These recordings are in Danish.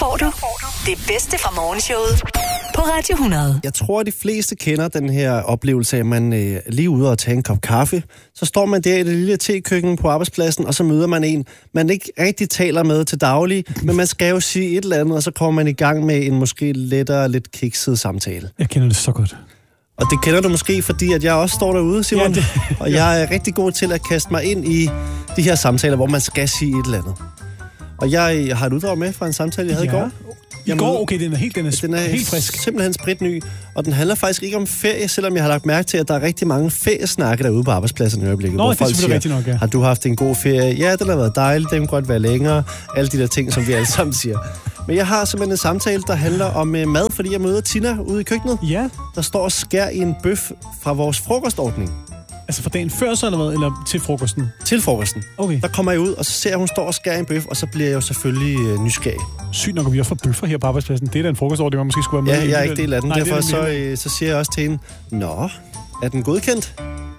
får du det bedste fra morgenshowet på Radio 100. Jeg tror, at de fleste kender den her oplevelse af, at man lige ude og tage en kop kaffe. Så står man der i det lille tekøkken på arbejdspladsen, og så møder man en, man ikke rigtig taler med til daglig, men man skal jo sige et eller andet, og så kommer man i gang med en måske lettere, lidt kikset samtale. Jeg kender det så godt. Og det kender du måske, fordi at jeg også står derude, Simon. Ja, og jeg er rigtig god til at kaste mig ind i de her samtaler, hvor man skal sige et eller andet. Og jeg har et uddrag med fra en samtale, jeg havde i går. I går? Okay, den er helt frisk. Simpelthen spritny. Og den handler faktisk ikke om ferie, selvom jeg har lagt mærke til, at der er rigtig mange feriesnakke derude på arbejdspladsen i øjeblikket. Nå, det er selvfølgelig rigtigt nok, ja. Har du haft en god ferie? Ja, den har været dejlig, den kan godt være længere. Alle de der ting, som vi alle sammen siger. Men jeg har simpelthen en samtale, der handler om mad, fordi jeg møder Tina ude i køkkenet. Ja. Der står og skærer i en bøf fra vores frokostordning. Altså fra dagen før så, eller hvad? Eller til frokosten? Til frokosten. Okay. Der kommer jeg ud, og så ser jeg, at hun står og skærer en bøf, og så bliver jeg jo selvfølgelig nysgerrig. Sygt nok, at vi også får bøffer her på arbejdspladsen. Det er da en frokostordning, man måske skulle være med. Ja, jeg er ikke del af den. Nej, derfor så siger jeg også til hende, nå, er den godkendt?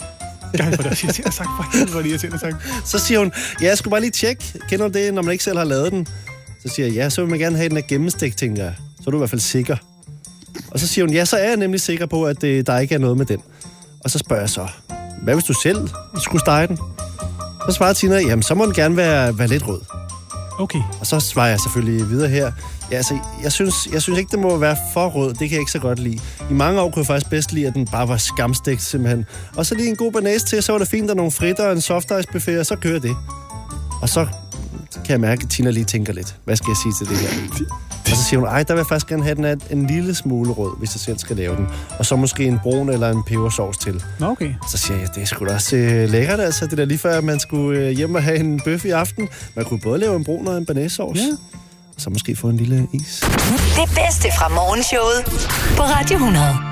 Så siger hun, ja, jeg skulle bare lige tjekke. Kender du det, når man ikke selv har lavet den? Så siger jeg, ja, så vil man gerne have den af gennemstegt, tænker jeg. Så er du i hvert fald sikker. Og så siger hun, ja, så er jeg nemlig sikker på, at der ikke er noget med den. Og så spørger jeg så, hvad hvis du selv skulle stege den? Så svarer Tina, jamen så må den gerne være lidt rød. Okay. Og så svarer jeg selvfølgelig videre her. Ja, altså, jeg synes ikke, det må være for rød. Det kan jeg ikke så godt lide. I mange år kunne jeg faktisk bedst lide, at den bare var skamstegt simpelthen. Og så lige en god banase til, så var det fint, der nogle fritter og en soft ice buffet, og så kører det. Og så kan jeg mærke, at Tina lige tænker lidt. Hvad skal jeg sige til det her? Og så siger hun, der vil jeg faktisk gerne have den en lille smule rød, hvis jeg selv skal lave den. Og så måske en brun eller en pebersovs til. Nå, okay. Så siger jeg, det er sgu da også lækkert, altså. Det der lige før, at man skulle hjem og have en bøf i aften. Man kunne både lave en brun og en banæssovs. Ja. Og så måske få en lille is. Det bedste fra morgenshowet på Radio 100.